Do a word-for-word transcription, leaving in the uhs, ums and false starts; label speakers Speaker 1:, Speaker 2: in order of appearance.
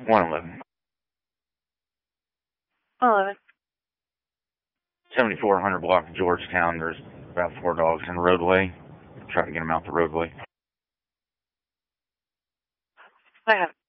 Speaker 1: one eleven.
Speaker 2: one eleven.
Speaker 1: seventy-four hundred block of Georgetown. There's about four dogs in the roadway. Try to get them out the roadway.
Speaker 2: I have